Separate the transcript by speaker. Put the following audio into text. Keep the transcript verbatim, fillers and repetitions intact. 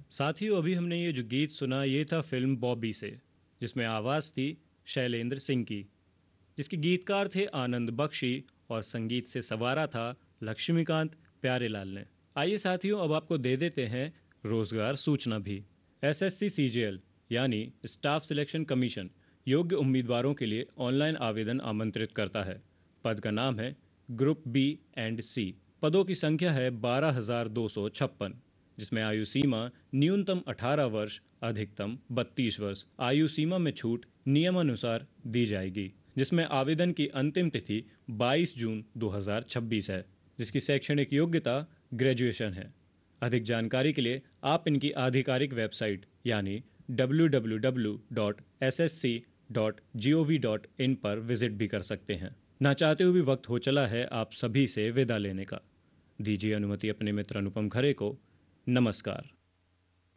Speaker 1: साथियों, अभी हमने ये जो गीत सुना ये था फिल्म बॉबी से, जिसमें आवाज़ थी शैलेंद्र सिंह की, जिसके गीतकार थे आनंद बख्शी और संगीत से संवारा था लक्ष्मीकांत प्यारेलाल ने। आइए साथियों, अब आपको दे देते हैं रोजगार सूचना भी। एसएससी सीजीएल यानी स्टाफ सिलेक्शन कमीशन योग्य उम्मीदवारों के लिए ऑनलाइन आवेदन आमंत्रित करता है। पद का नाम है ग्रुप बी एंड सी। पदों की संख्या है बारह हजार दो सौ छप्पन, जिसमें आयु सीमा न्यूनतम अठारह वर्ष, अधिकतम बत्तीस वर्ष। आयु सीमा में छूट नियमानुसार दी जाएगी, जिसमें आवेदन की अंतिम तिथि बाईस जून दो हज़ार छब्बीस है, जिसकी शैक्षणिक योग्यता ग्रेजुएशन है। अधिक जानकारी के लिए आप इनकी आधिकारिक वेबसाइट यानी W W W dot S S C dot G O V dot in पर विजिट भी कर सकते हैं। ना चाहते हुए भी वक्त हो चला है आप सभी से विदा लेने का। दीजिए अनुमति अपने मित्र अनुपम खरे को। नमस्कार।